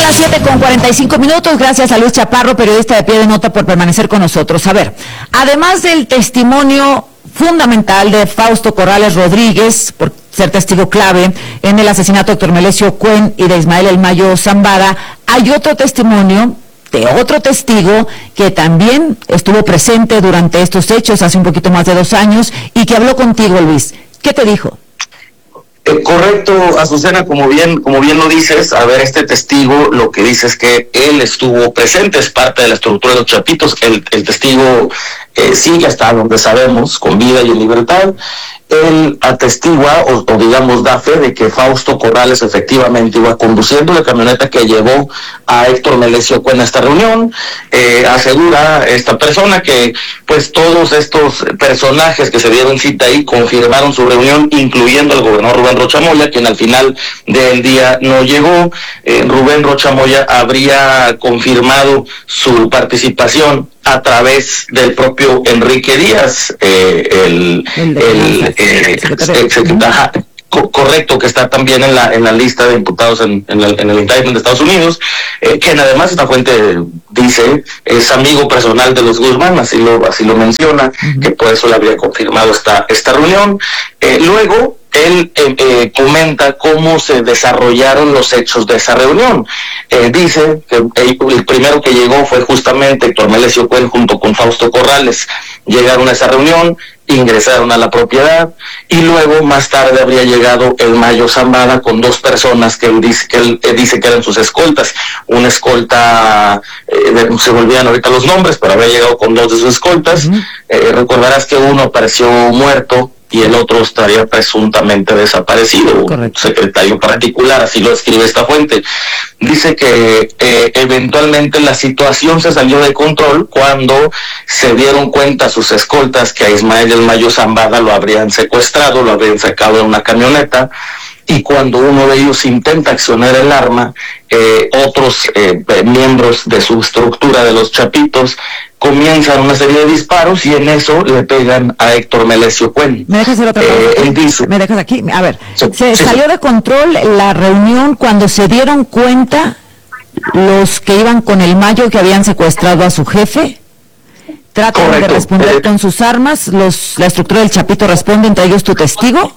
las 7:45. Gracias a Luis Chaparro, periodista de Pie de Nota, por permanecer con nosotros. A ver, además del testimonio fundamental de Fausto Corrales Rodríguez, por ser testigo clave en el asesinato de Héctor Melesio Cuen y de Ismael El Mayo Zambada, hay otro testimonio de otro testigo que también estuvo presente durante estos hechos hace un poquito más de 2 años y que habló contigo, Luis. ¿Qué te dijo? Correcto, Azucena, como bien lo dices. A ver, este testigo lo que dice es que él estuvo presente, es parte de la estructura de los Chapitos. El testigo sigue hasta donde sabemos, con vida y en libertad. Él atestigua o digamos da fe de que Fausto Corrales efectivamente iba conduciendo la camioneta que llevó a Héctor Melesio Cuen a esta reunión. Asegura esta persona que pues todos estos personajes que se dieron cita ahí confirmaron su reunión, incluyendo al gobernador Rubén Rocha Moya, quien al final del día no llegó. Rubén Rocha Moya habría confirmado su participación a través del propio Enrique Díaz, el secretario, correcto, que está también en la lista de imputados en el indictment de Estados Unidos, quien además esta fuente dice es amigo personal de los Guzmán, así lo menciona, que por eso le habría confirmado esta reunión. Luego él comenta cómo se desarrollaron los hechos de esa reunión. Dice que el primero que llegó fue justamente Héctor Melesio Cuen junto con Fausto Corrales. Llegaron a esa reunión, ingresaron a la propiedad y luego más tarde habría llegado El Mayo Zambada con 2 personas que él dice que eran sus escoltas. Una escolta, se volvían ahorita los nombres, pero había llegado con 2 de sus escoltas. Recordarás que uno apareció muerto y el otro estaría presuntamente desaparecido. Correcto. Un secretario particular, así lo escribe esta fuente. Dice que eventualmente la situación se salió de control cuando se dieron cuenta sus escoltas que a Ismael El Mayo Zambada lo habrían secuestrado, lo habrían sacado en una camioneta, y cuando uno de ellos intenta accionar el arma, otros miembros de su estructura de los Chapitos comienzan una serie de disparos y en eso le pegan a Héctor Melesio Cuen. ¿Me dejas hacer otra cosa? ¿Me dejas aquí? A ver, se salió de control la reunión cuando se dieron cuenta los que iban con El Mayo que habían secuestrado a su jefe. Tratan de responder con sus armas, la estructura del Chapito responde, entre ellos tu testigo.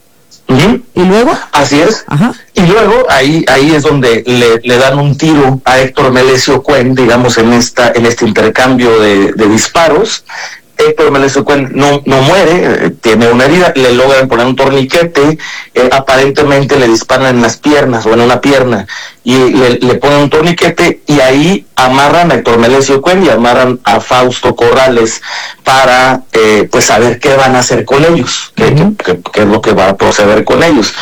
¿Y luego? Así es. Ajá. Y luego ahí es donde le dan un tiro a Héctor Melesio Cuen, digamos, en este intercambio de disparos. Héctor Melesio Cuen no muere, tiene una herida, le logran poner un torniquete, aparentemente le disparan en las piernas o en una pierna y le ponen un torniquete y ahí amarran a Héctor Melesio Cuen y amarran a Fausto Corrales para pues saber qué van a hacer con ellos, qué es lo que va a proceder con ellos.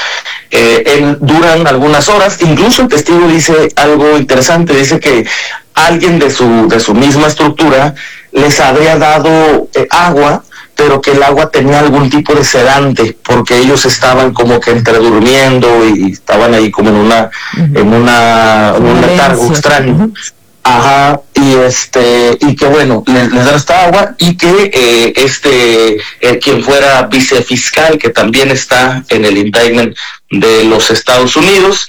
Duran algunas horas, incluso el testigo dice algo interesante, dice que alguien de su misma estructura les habría dado agua, pero que el agua tenía algún tipo de sedante, porque ellos estaban como que entre durmiendo y estaban ahí como en un letargo extraño. Ajá, y que bueno, les dan esta agua y que quien fuera vicefiscal, que también está en el indictment de los Estados Unidos,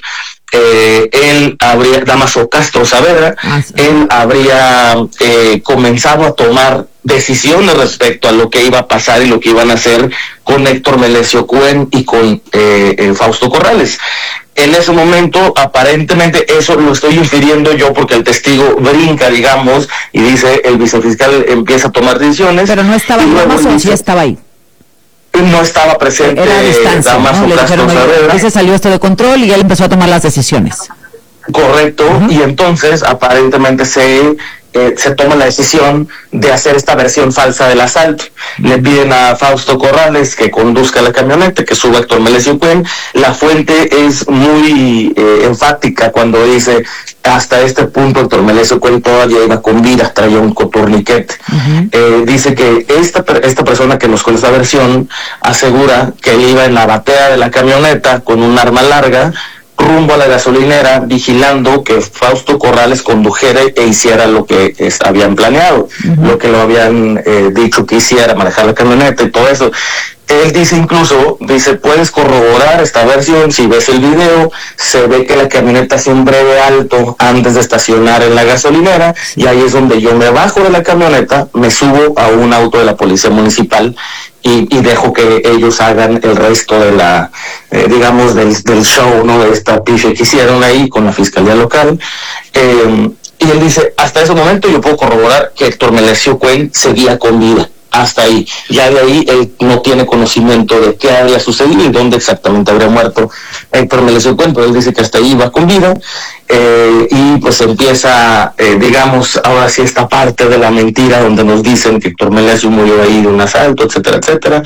Damaso Castro Saavedra, él habría comenzado a tomar decisiones respecto a lo que iba a pasar y lo que iban a hacer con Héctor Melesio Cuen y con Fausto Corrales. En ese momento, aparentemente, eso lo estoy infiriendo yo porque el testigo brinca, digamos, y dice el vicefiscal empieza a tomar decisiones. Pero no estaba ahí, Damaso, sí estaba ahí. No estaba presente. Era a distancia, Damaso Castro Saavedra. Ese salió esto de control y él empezó a tomar las decisiones. Correcto, y entonces aparentemente se toma la decisión de hacer esta versión falsa del asalto. Le piden a Fausto Corrales que conduzca la camioneta, que suba a Héctor Melesio Cuen. La fuente es muy enfática cuando dice hasta este punto Héctor Melesio Cuen todavía iba con vida, traía un torniquete. Dice que esta persona que nos contó esta versión asegura que él iba en la batea de la camioneta con un arma larga rumbo a la gasolinera, vigilando que Fausto Corrales condujera e hiciera lo que habían planeado, lo que lo habían dicho que hiciera, manejar la camioneta y todo eso. Él dice incluso, puedes corroborar esta versión, si ves el video, se ve que la camioneta hace un breve alto antes de estacionar en la gasolinera, y ahí es donde yo me bajo de la camioneta, me subo a un auto de la policía municipal y dejo que ellos hagan el resto de la, digamos, del show, ¿no? De esta pife que hicieron ahí con la fiscalía local. Y él dice, hasta ese momento yo puedo corroborar que Héctor Melesio Cuen seguía con vida. Hasta ahí. Ya de ahí él no tiene conocimiento de qué había sucedido y dónde exactamente habría muerto Héctor Melesio Cuen, pero él dice que hasta ahí iba con vida, y pues empieza, digamos, ahora sí esta parte de la mentira donde nos dicen que Héctor Melesio murió ahí de un asalto, etcétera, etcétera,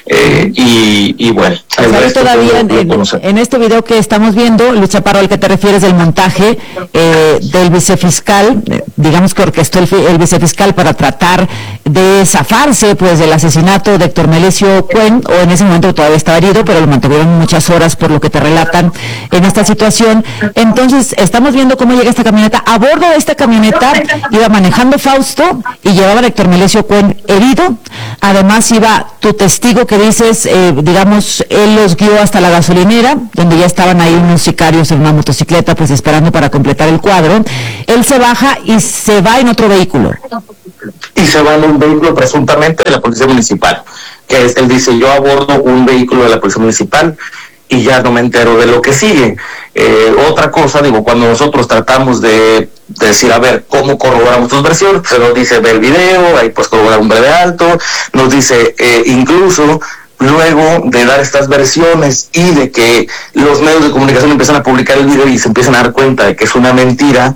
y bueno. Pues todavía en este video que estamos viendo, Luis Chaparro, al que te refieres del montaje del vicefiscal, digamos que orquestó el vicefiscal para tratar de zafarse pues del asesinato de Héctor Melesio Cuen, o en ese momento todavía estaba herido, pero lo mantuvieron muchas horas por lo que te relatan en esta situación. Entonces estamos viendo cómo llega esta camioneta. A bordo de esta camioneta iba manejando Fausto y llevaba a Héctor Melesio Cuen herido. Además iba tu testigo que dices, digamos, él los guió hasta la gasolinera, donde ya estaban ahí unos sicarios en una motocicleta pues esperando para completar el cuadro. Él se baja y se va en otro vehículo. Y se va en un vehículo presuntamente de la policía municipal, que es, él dice, yo abordo un vehículo de la policía municipal y ya no me entero de lo que sigue. Otra cosa, digo, cuando nosotros tratamos de decir, a ver, ¿cómo corroboramos tus versiones? Se nos dice, ve el video, ahí pues corroborar un breve alto, nos dice, incluso luego de dar estas versiones y de que los medios de comunicación empiezan a publicar el video y se empiezan a dar cuenta de que es una mentira,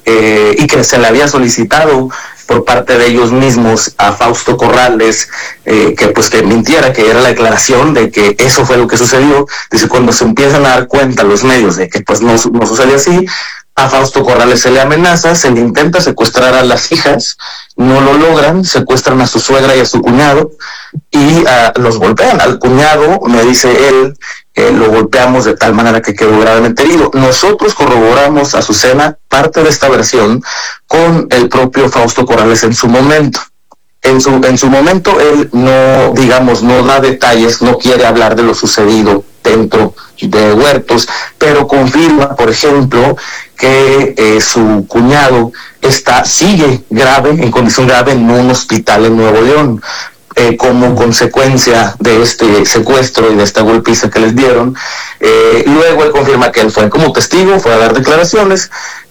y que se le había solicitado por parte de ellos mismos a Fausto Corrales, que pues que mintiera, que era la declaración de que eso fue lo que sucedió. Dice, cuando se empiezan a dar cuenta los medios de que pues no sucede así, a Fausto Corrales se le amenaza, se le intenta secuestrar a las hijas, no lo logran, secuestran a su suegra y a su cuñado y los golpean. Al cuñado, me dice él, lo golpeamos de tal manera que quedó gravemente herido. Nosotros corroboramos, Azucena, parte de esta versión con el propio Fausto Corrales en su momento. En su momento él no, digamos, no da detalles, no quiere hablar de lo sucedido dentro de Huertos, pero confirma, por ejemplo, que su cuñado sigue grave, en condición grave, en un hospital en Nuevo León, como consecuencia de este secuestro y de esta golpiza que les dieron. Luego él confirma que él fue como testigo, fue a dar declaraciones,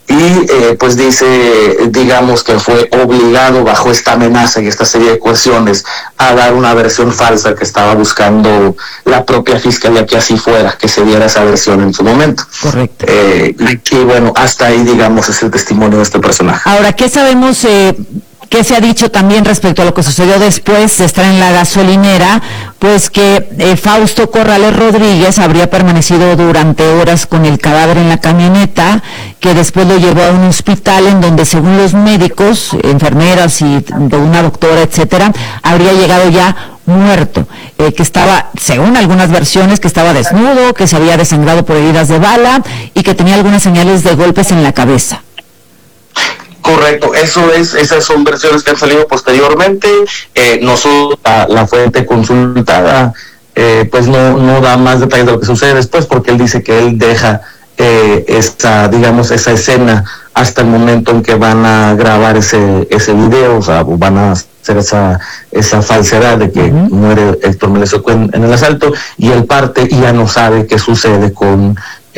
y pues dice, digamos, que fue obligado bajo esta amenaza y esta serie de coerciones a dar una versión falsa que estaba buscando la propia fiscalía que así fuera, que se diera esa versión en su momento. Correcto. Y bueno, hasta ahí, digamos, es el testimonio de este personaje. Ahora, ¿qué sabemos? ¿Qué se ha dicho también respecto a lo que sucedió después de estar en la gasolinera? Pues que Fausto Corrales Rodríguez habría permanecido durante horas con el cadáver en la camioneta, que después lo llevó a un hospital en donde, según los médicos, enfermeras y de una doctora, etcétera, habría llegado ya muerto, que estaba, según algunas versiones, que estaba desnudo, que se había desangrado por heridas de bala y que tenía algunas señales de golpes en la cabeza. Correcto, esas son versiones que han salido posteriormente. Nosotros, la fuente consultada, pues no da más detalles de lo que sucede después, porque él dice que él deja esa escena hasta el momento en que van a grabar ese video, o sea, van a hacer esa falsedad de que muere Héctor Melesio Cuen en el asalto, y él parte y ya no sabe qué sucede con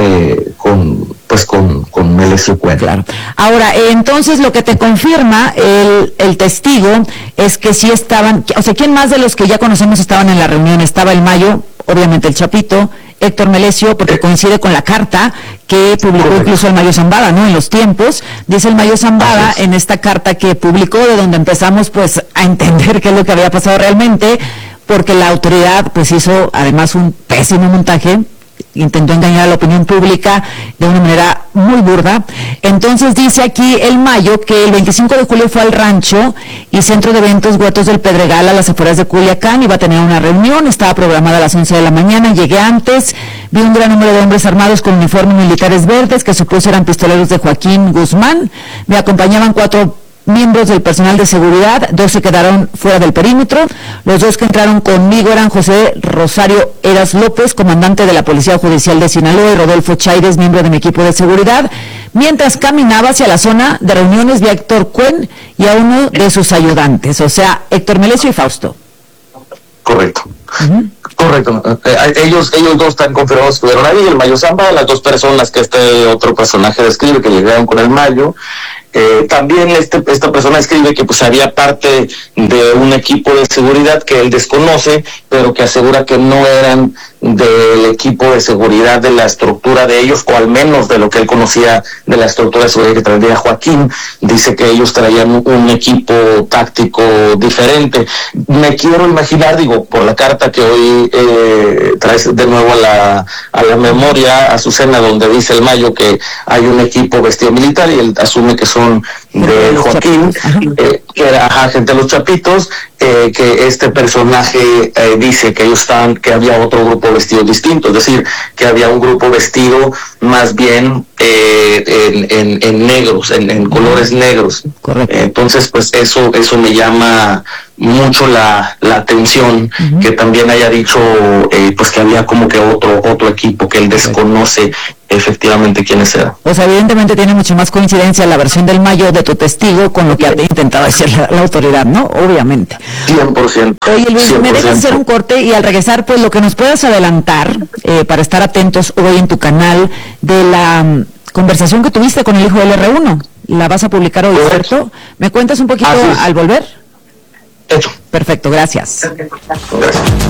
Melesio Cuen. Claro. Ahora, entonces lo que te confirma el testigo es que sí estaban, o sea, ¿quién más de los que ya conocemos estaban en la reunión? Estaba el Mayo, obviamente el Chapito, Héctor Melesio, porque coincide con la carta que publicó incluso el Mayo Zambada, ¿no? En los tiempos, dice el Mayo Zambada en esta carta que publicó, de donde empezamos pues a entender qué es lo que había pasado realmente, porque la autoridad pues hizo además un pésimo montaje, intentó engañar a la opinión pública de una manera muy burda. Entonces dice aquí el Mayo que el 25 de julio fue al rancho y centro de eventos Huertos del Pedregal a las afueras de Culiacán, iba a tener una reunión, estaba programada a las 11 de la mañana, llegué antes, vi un gran número de hombres armados con uniformes militares verdes que supuso eran pistoleros de Joaquín Guzmán, me acompañaban 4 miembros del personal de seguridad, 2 se quedaron fuera del perímetro. Los 2 que entraron conmigo eran José Rosario Eras López, comandante de la Policía Judicial de Sinaloa, y Rodolfo Chaires, miembro de mi equipo de seguridad. Mientras caminaba hacia la zona de reuniones, vi a Héctor Cuen y a uno de sus ayudantes, o sea, Héctor Melesio y Fausto. Correcto. Correcto. Ellos 2 están confirmados que estuvieron ahí. El Mayo Zamba, las 2 personas que este otro personaje describe que llegaron con el Mayo. También esta persona escribe que pues había parte de un equipo de seguridad que él desconoce, pero que asegura que no eran del equipo de seguridad de la estructura de ellos, o al menos de lo que él conocía de la estructura de seguridad que traía Joaquín. Dice que ellos traían un equipo táctico diferente. Me quiero imaginar, digo, por la carta que hoy traes de nuevo a la memoria, a Azucena, donde dice el Mayo que hay un equipo vestido militar, y él asume que son de Joaquín, que era gente de los Chapitos, que este personaje dice que ellos que había otro grupo vestido distinto, es decir, que había un grupo vestido más bien en negros, en colores negros. Correcto. Entonces, pues eso me llama mucho la atención, que también haya dicho pues que había como que otro equipo que él desconoce efectivamente quiénes eran. Pues evidentemente tiene mucho más coincidencia la versión del Mayo de tu testigo con lo que ha intentado decir la autoridad, ¿no? Obviamente. 100%. Oye, Luis, 100%. me dejas hacer un corte y al regresar, pues lo que nos puedas adelantar para estar atentos hoy en tu canal de la conversación que tuviste con el hijo del R1. La vas a publicar hoy, ¿cierto? ¿Me cuentas un poquito al volver? Hecho. Perfecto, gracias. Gracias.